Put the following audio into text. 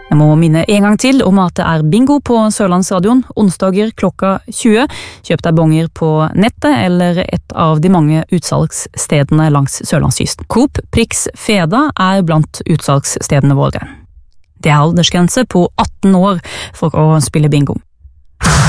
Jeg må minne en gang til om at det bingo på Sørlandsradion, onsdager klokka 20. Kjøp deg bonger på nettet eller et av de mange utsalgsstedene langs Sørlandskysten. Coop Prix Feda blant utsalgsstedene våre. Det aldersgrense på 18 år for å spille bingo.